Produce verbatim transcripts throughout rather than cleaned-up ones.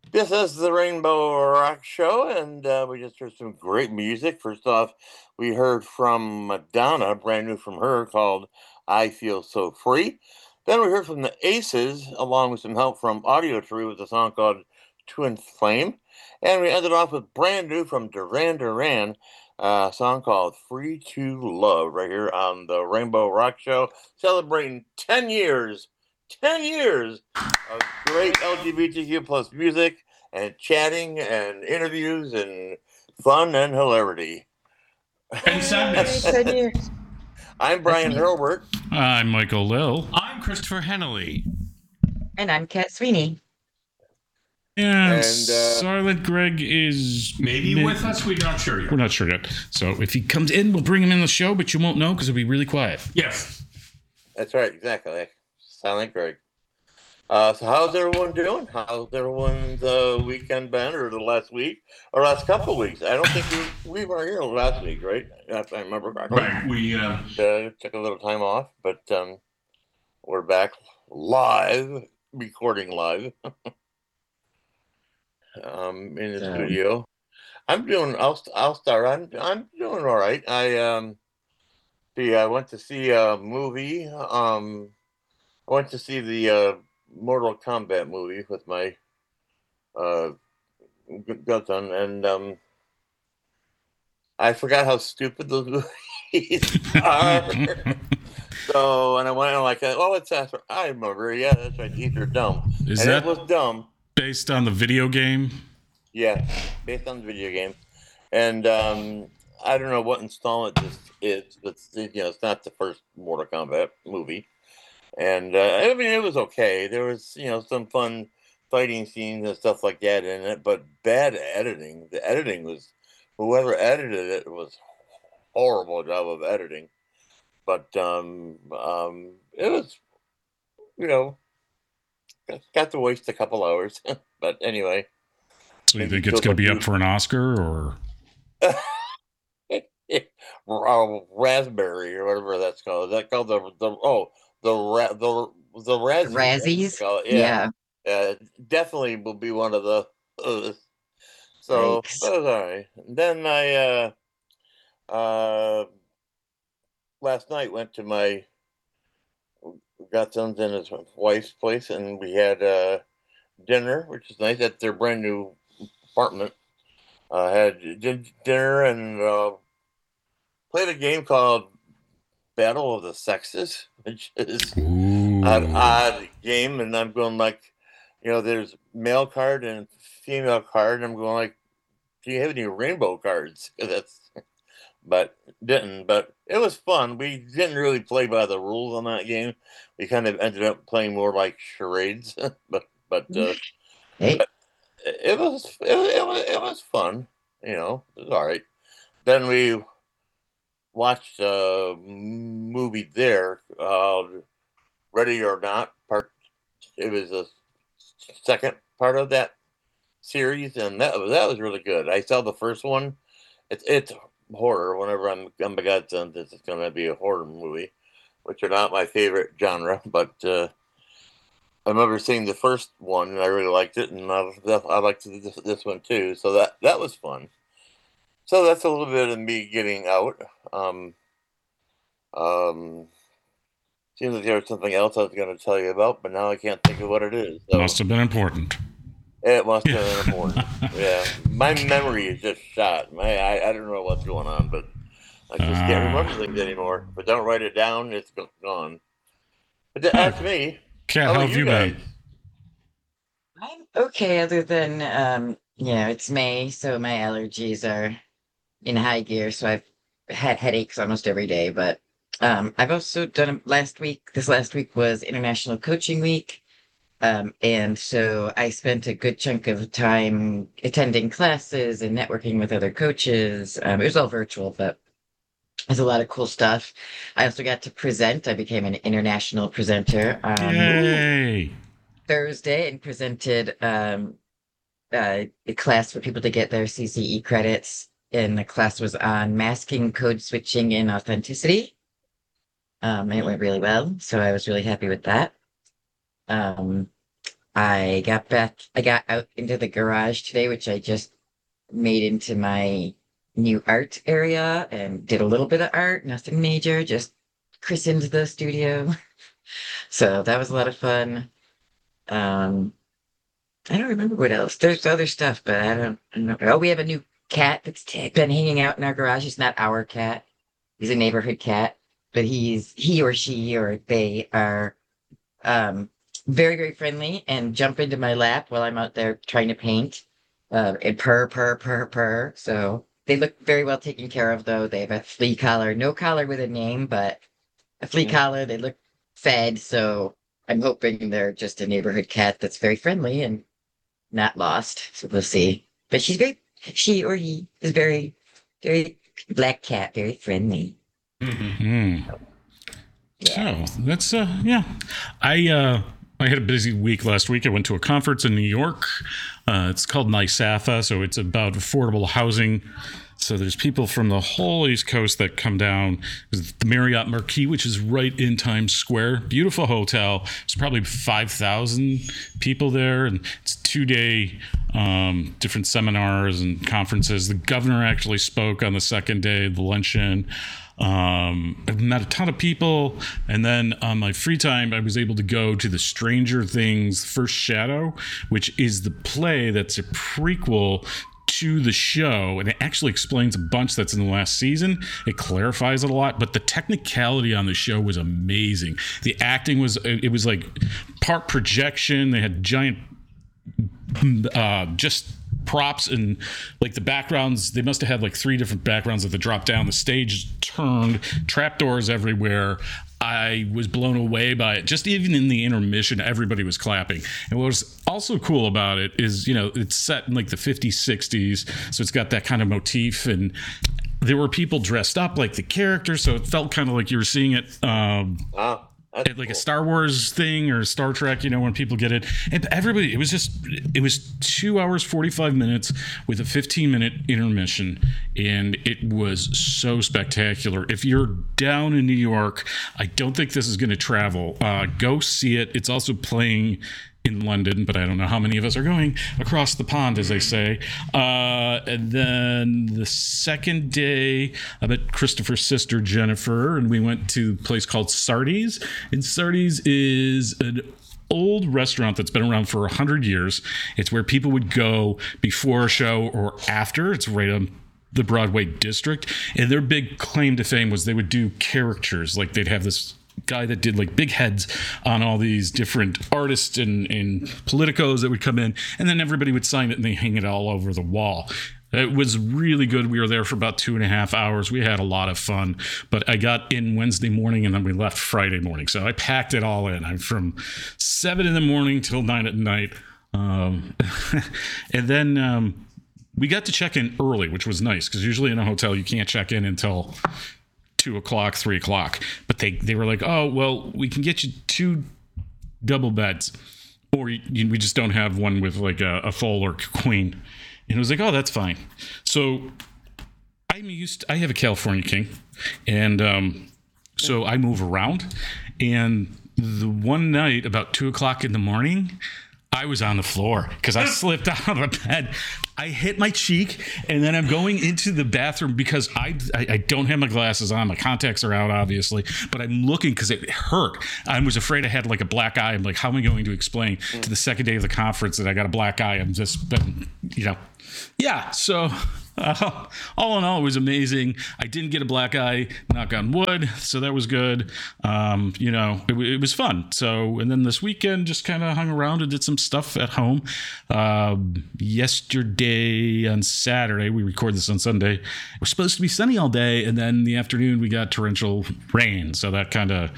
This is the Rainbow Rock Show, and uh, we just heard some great music. First off, we heard from Madonna, brand new from her, called I Feel So Free. Then we heard from the Aces, along with some help from Audio Tree with a song called Twin Flame. And we ended off with brand new from Duran Duran, uh, a song called Free to Love, right here on the Rainbow Rock Show, celebrating ten years, ten years of great L G B T Q plus music and chatting and interviews and fun and hilarity. And Yay, sadness. ten years. I'm That's Brian me. Hurlbert. I'm Michael Lill. I'm Christopher Hennelly. And I'm Kat Sweeney. And, And, uh, Silent Greg is Maybe mid- with us, we're not sure yet. We're not sure yet. So if he comes in, we'll bring him in the show, but you won't know because it'll be really quiet. Yes. That's right, exactly. Silent Greg. Uh, so how's everyone doing? How's everyone's uh, weekend been, or the last week, or last couple of weeks? I don't think we, we were here last week, right? If I remember correctly. Right. We uh, Uh, took a little time off, but um, we're back live, recording live um, in the So- studio. I'm doing. I'll I'll start. I'm I'm doing all right. I um, see. I went to see a movie. Um, I went to see the uh, Mortal Kombat movie with my uh godson, and um, I forgot how stupid those movies are. So, and I went and like, oh, it's after. I remember. Yeah, that's right. These are dumb. Is and that it was dumb. based on the video game? Yeah, based on the video game. And um, I don't know what installment this is, but you know, it's not the first Mortal Kombat movie. And uh, I mean, it was okay. There was, you know, some fun fighting scenes and stuff like that in it, but bad editing. The editing was, whoever edited it was horrible job of editing. But um, um, it was, you know, got to waste a couple hours. But anyway. So you think it's going to be up for an Oscar or? uh, raspberry or whatever that's called. Is that called the the oh the ra- the the Razzies? Razzies? Yeah, yeah. Uh, definitely will be one of the. Uh, so Yikes. that was all right. Then I uh uh last night went to my godson's and his wife's place, and we had uh dinner, which is nice at their brand new apartment. Uh, had did dinner and uh, played a game called Battle of the Sexes, which is Ooh. an odd game. And I'm going like, you know, there's male card and female card. And I'm going like, do you have any rainbow cards? That's, but didn't. But it was fun. We didn't really play by the rules on that game. We kind of ended up playing more like charades. but but. Uh, Hey, it was it, was- it was it was fun, you know. It was all right. Then we watched a movie there called Ready or Not. Part it was the second part of that series, and that was that was really good. I saw the first one. It's it's horror. Whenever I'm I'm a godson, this is going to be a horror movie, which are not my favorite genre, but. Uh, I remember seeing the first one and I really liked it, and I, I liked this, this one too. So that that was fun. So that's a little bit of me getting out. Um, um, seems like there was something else I was going to tell you about, but now I can't think of what it is. So Must have been important. it must have been important. Yeah, my memory is just shot. My I, I don't know what's going on, but I just can't Ah. remember things anymore. But don't write it down; it's go- gone. But that's me. Kat, How how about have you guys? been? I'm okay other than, um, you know, it's May, so my allergies are in high gear, so I've had headaches almost every day. But um, I've also done last week, this last week was International Coaching Week. Um, and so I spent a good chunk of time attending classes and networking with other coaches. Um, it was all virtual, but there's a lot of cool stuff. I also got to present. I became an international presenter on Yay! Thursday and presented um, uh, a class for people to get their C C E credits. And the class was on masking, code switching, and authenticity. Um, and it went really well. So I was really happy with that. Um, I got back, I got out into the garage today, which I just made into my new art area and did a little bit of art, nothing major, just christened the studio. So that was a lot of fun. Um, I don't remember what else. There's other stuff, but I don't, I don't know. Oh, we have a new cat that's t- been hanging out in our garage. He's not our cat. He's a neighborhood cat, but he's he or she or they are um very, very friendly and jump into my lap while I'm out there trying to paint. Uh, and purr, purr, purr, purr. So they look very well taken care of, though. They have a flea collar, no collar with a name, but a flea Yeah. collar. They look fed, so I'm hoping they're just a neighborhood cat that's very friendly and not lost. So we'll see. But she's very, she or he is very, very black cat, very friendly. Hmm. Yeah. So that's uh yeah. I uh I had a busy week last week. I went to a conference in New York. Uh, it's called NYSAFA, so it's about affordable housing. So there's people from the whole East Coast that come down. There's the Marriott Marquis, which is right in Times Square. Beautiful hotel. It's probably five thousand people there, and it's two-day um, different seminars and conferences. The governor actually spoke on the second day of the luncheon. Um, I've met a ton of people, and then on my free time, I was able to go to the Stranger Things First Shadow, which is the play that's a prequel to the show, and it actually explains a bunch that's in the last season. It clarifies it a lot, but the technicality on the show was amazing. The acting was, it was like part projection. They had giant uh just props, and like the backgrounds, they must have had like three different backgrounds that they dropped down. The stage turned, trapdoors everywhere. I was blown away by it. Just even in the intermission, everybody was clapping. And what was also cool about it is, you know, it's set in like the fifties, sixties, so it's got that kind of motif, and there were people dressed up like the characters, so it felt kind of like you were seeing it um Ah, that's at like cool. a Star Wars thing or Star Trek, you know, when people get it. And everybody, it was just, it was two hours, forty-five minutes with a fifteen minute intermission. And it was so spectacular. If you're down in New York, I don't think this is going to travel. Uh, go see it. It's also playing in London, but I don't know how many of us are going across the pond, as they say. Uh, and then the second day, I met Christopher's sister, Jennifer, and we went to a place called Sardi's. And Sardi's is an old restaurant that's been around for one hundred years. It's where people would go before a show or after. It's right on the Broadway district. And their big claim to fame was they would do characters. Like they'd have this guy that did like big heads on all these different artists and, and politicos that would come in, and then everybody would sign it and they hang it all over the wall. It was really good. We were there for about two and a half hours. We had a lot of fun, but I got in Wednesday morning and then we left Friday morning. So I packed it all in. I'm from seven in the morning till nine at night. Um, and then um, we got to check in early, which was nice because usually in a hotel you can't check in until two o'clock, three o'clock. But they, they were like, oh, well, we can get you two double beds, or you, we just don't have one with like a, a full or queen. And it was like, oh, that's fine. So I'm used to, I have a California King, and um, so I move around. And the one night about two o'clock in the morning, I was on the floor because I slipped out of the bed. I hit my cheek, and then I'm going into the bathroom because I, I I don't have my glasses on. My contacts are out, obviously, but I'm looking because it hurt. I was afraid I had like a black eye. I'm like, how am I going to explain to the second day of the conference that I got a black eye? I'm just, been, you know, yeah. So uh, all in all, it was amazing. I didn't get a black eye, knock on wood, so that was good. Um, you know, it, it was fun. So, and then this weekend, just kind of hung around and did some stuff at home. Um, yesterday on Saturday, we record this on Sunday. It was supposed to be sunny all day, and then in the afternoon we got torrential rain. So that kind of,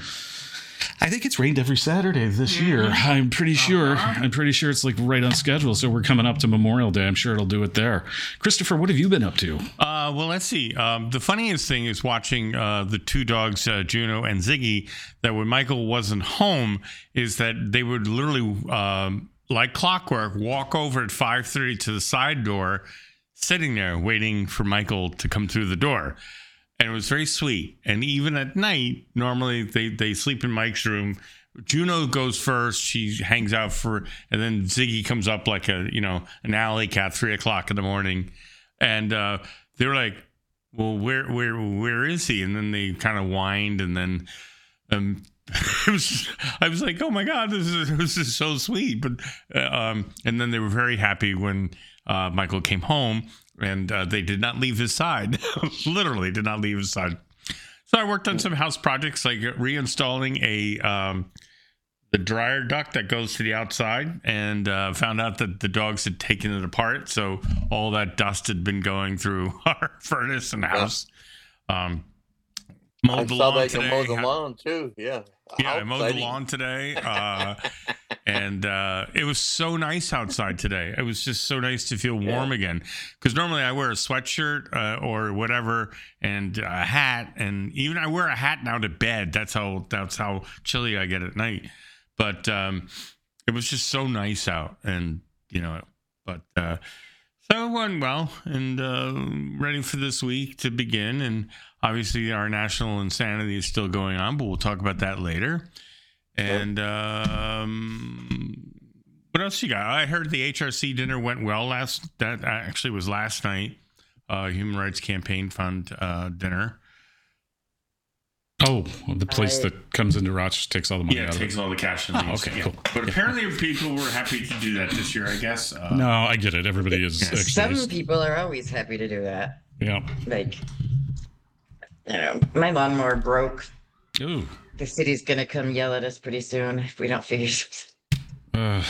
I think it's rained every Saturday this year. I'm pretty sure. I'm pretty sure it's like right on schedule. So we're coming up to Memorial Day. I'm sure it'll do it there. Christopher, what have you been up to? Uh, well, let's see. Um, the funniest thing is watching uh, the two dogs, uh, Juno and Ziggy, that when Michael wasn't home, is that they would literally, um, like clockwork, walk over at five thirty to the side door, sitting there waiting for Michael to come through the door. And it was very sweet. And even at night, normally they, they sleep in Mike's room, Juno goes first. She hangs out for, and then Ziggy comes up like a, you know, an alley cat, three o'clock in the morning. And uh, they were like, well, where, where, where is he? And then they kind of whined, and then um, it was, I was like, oh my God, this is, this is so sweet. But, uh, um, and then they were very happy when uh, Michael came home, and uh, they did not leave his side. Literally did not leave his side. So I worked on some house projects, like reinstalling a um, the dryer duct that goes to the outside, and uh, found out that the dogs had taken it apart. So all that dust had been going through our furnace and house. Yeah. Um, mowed I the saw lawn they today. can mow the lawn too. Yeah. Yeah, How I mowed exciting. the lawn today, uh, and uh, it was so nice outside today. It was just so nice to feel warm Yeah. again. Because normally I wear a sweatshirt uh, or whatever, and a hat, and even I wear a hat now to bed. That's how that's how chilly I get at night. But um, it was just so nice out, and you know, but uh, so it went well, and uh, ready for this week to begin. And obviously, our national insanity is still going on, but we'll talk about that later. And um, what else you got? I heard the H R C dinner went well last. That actually was last night. Uh, Human Rights Campaign Fund uh, dinner. Oh, the place I- that comes into Rochester takes all the money Yeah, out it of takes it. all the cash and Oh, leaves. okay, Yeah. cool. But apparently, people were happy to do that this year. I guess. Uh, No, I get it. Everybody is Yes. actually. Some people are always happy to do that. Yeah. Like, you know, my lawnmower broke. Ooh. The city's gonna come yell at us pretty soon if we don't figure something. Uh,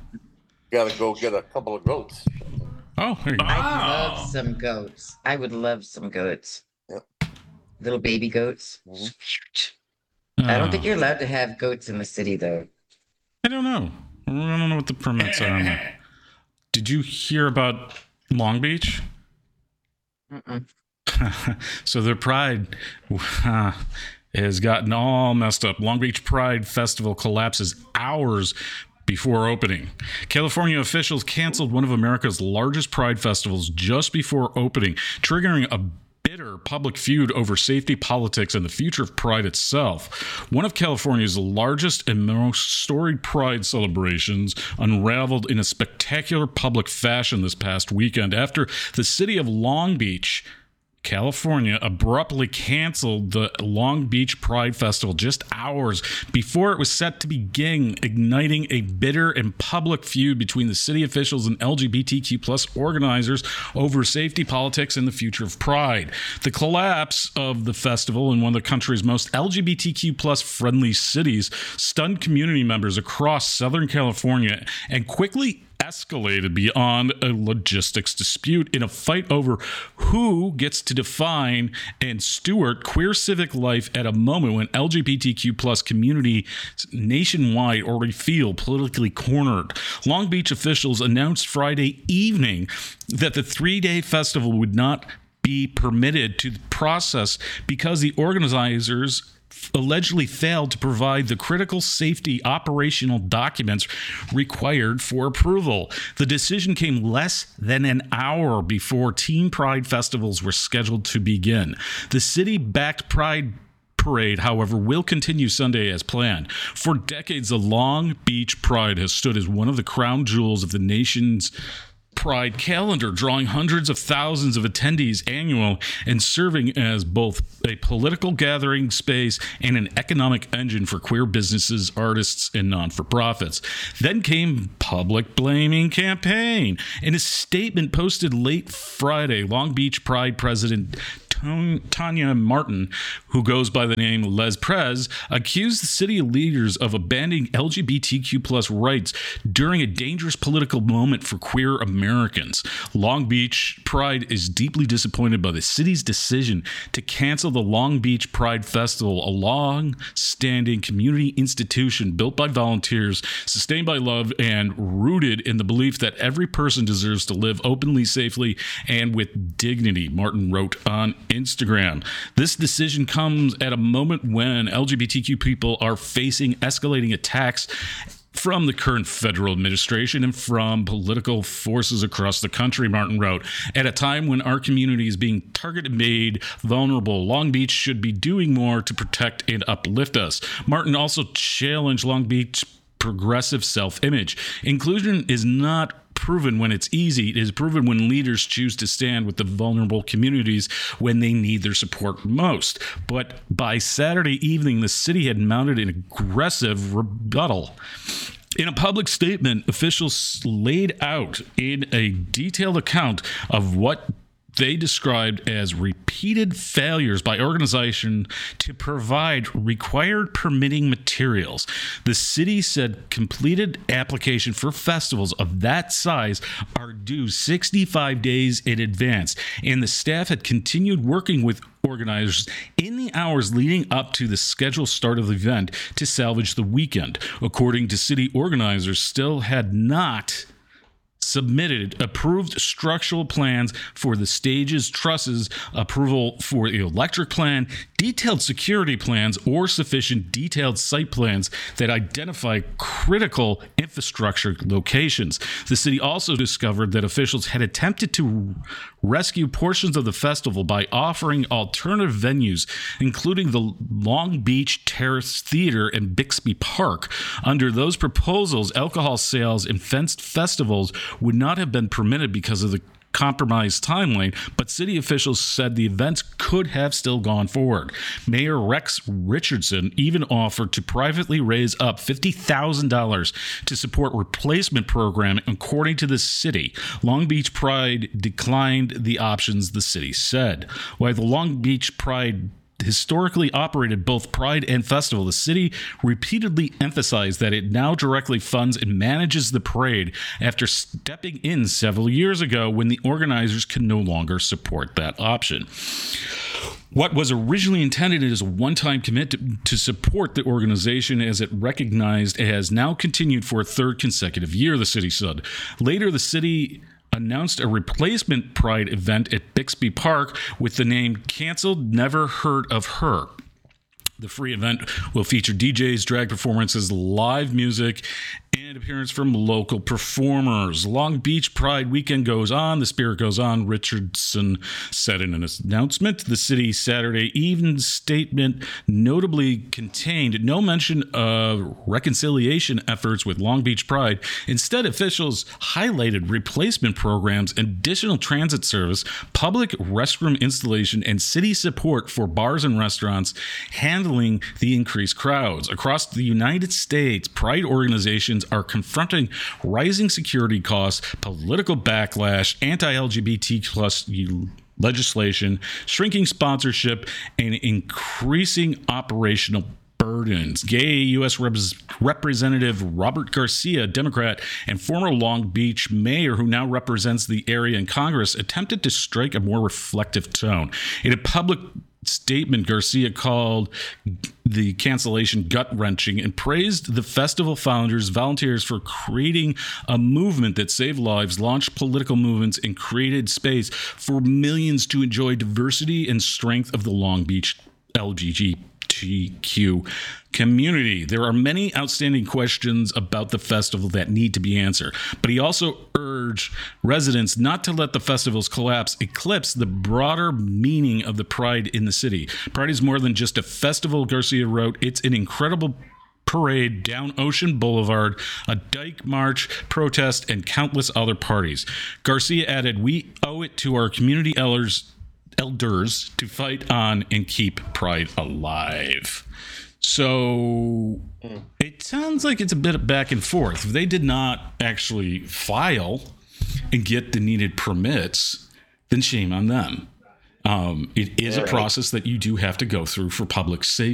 Gotta go get a couple of goats. oh, there you go. I'd Oh. love some goats. I would love some goats. Yep. Little baby goats. Mhm. So cute. I don't think Uh, you're allowed to have goats in the city, though. I don't know. I don't know what the permits are on that. Did you hear about Long Beach? Mm-mm. So their pride uh, has gotten all messed up. Long Beach Pride Festival collapses hours before opening. California officials canceled one of America's largest pride festivals just before opening, triggering a bitter public feud over safety, politics, and the future of Pride itself. One of California's largest and most storied Pride celebrations unraveled in a spectacular public fashion this past weekend after the city of Long Beach, California, abruptly canceled the Long Beach Pride Festival just hours before it was set to begin, igniting a bitter and public feud between the city officials and L G B T Q plus organizers over safety, politics, and the future of Pride. The collapse of the festival in one of the country's most L G B T Q plus friendly cities stunned community members across Southern California and quickly escalated beyond a logistics dispute in a fight over who gets to define and steward queer civic life at a moment when L G B T Q plus community nationwide already feel politically cornered. Long Beach officials announced Friday evening that the three-day festival would not be permitted to process because the organizers allegedly failed to provide the critical safety operational documents required for approval. The decision came less than an hour before Teen Pride festivals were scheduled to begin. The city-backed Pride Parade, however, will continue Sunday as planned. For decades, the Long Beach Pride has stood as one of the crown jewels of the nation's Pride calendar, drawing hundreds of thousands of attendees annual and serving as both a political gathering space and an economic engine for queer businesses, artists, and non-for-profits. Then came public blaming campaign. In a statement posted late Friday, Long Beach Pride President Tanya Martin, who goes by the name Les Prez, accused the city leaders of abandoning L G B T Q plus rights during a dangerous political moment for queer Americans. Long Beach Pride is deeply disappointed by the city's decision to cancel the Long Beach Pride Festival, a long-standing community institution built by volunteers, sustained by love, and rooted in the belief that every person deserves to live openly, safely, and with dignity, Martin wrote on Instagram. This decision comes at a moment when L G B T Q people are facing escalating attacks from the current federal administration and from political forces across the country, Martin wrote. At a time when our community is being targeted, made vulnerable, Long Beach should be doing more to protect and uplift us. Martin also challenged Long Beach progressive self-image. Inclusion is not proven when it's easy. It is proven when leaders choose to stand with the vulnerable communities when they need their support most. But by Saturday evening, the city had mounted an aggressive rebuttal. In a public statement, officials laid out in a detailed account of what they described as repeated failures by organization to provide required permitting materials. The city said completed application for festivals of that size are due sixty-five days in advance, and the staff had continued working with organizers in the hours leading up to the scheduled start of the event to salvage the weekend. According to city organizers, still had not submitted approved structural plans for the stages, trusses, approval for the electric plan, detailed security plans, or sufficient detailed site plans that identify critical infrastructure locations. The city also discovered that officials had attempted to rescue portions of the festival by offering alternative venues, including the Long Beach Terrace Theater and Bixby Park. Under those proposals, alcohol sales and fenced festivals would not have been permitted because of the compromised timeline, but city officials said the events could have still gone forward. Mayor Rex Richardson even offered to privately raise up fifty thousand dollars to support replacement programming. According to the city, Long Beach Pride declined the options, the city said. While the Long Beach Pride historically operated both Pride and Festival, the city repeatedly emphasized that it now directly funds and manages the parade after stepping in several years ago when the organizers can no longer support that option. What was originally intended as a one-time commitment to support the organization as it recognized has now continued for a third consecutive year, the city said. Later, the city announced a replacement Pride event at Bixby Park with the name Canceled Never Heard of Her. The free event will feature D Js, drag performances, live music, and appearance from local performers. Long Beach Pride weekend goes on. The spirit goes on, Richardson said in an announcement. The city's Saturday evening statement notably contained no mention of reconciliation efforts with Long Beach Pride. Instead, officials highlighted replacement programs, additional transit service, public restroom installation, and city support for bars and restaurants handling the increased crowds. Across the United States, Pride organizations are confronting rising security costs, political backlash, anti-L G B T plus legislation, shrinking sponsorship, and increasing operational burdens. Gay U S Rep- Representative Robert Garcia, Democrat and former Long Beach mayor who now represents the area in Congress, attempted to strike a more reflective tone. In a public statement, Garcia called the cancellation gut-wrenching and praised the festival founders, volunteers for creating a movement that saved lives, launched political movements, and created space for millions to enjoy diversity and strength of the Long Beach L G B T Q community. There are many outstanding questions about the festival that need to be answered, but he also urged residents not to let the festival's collapse eclipse the broader meaning of the Pride in the city. Pride is more than just a festival, Garcia wrote. It's an incredible parade down Ocean Boulevard, a dyke march, protest, and countless other parties. Garcia added, "We owe it to our community elders elders to fight on and keep Pride alive." So mm. it sounds like it's a bit back and forth. If they did not actually file and get the needed permits, then shame on them. Um, it is a process that you do have to go through for public safety.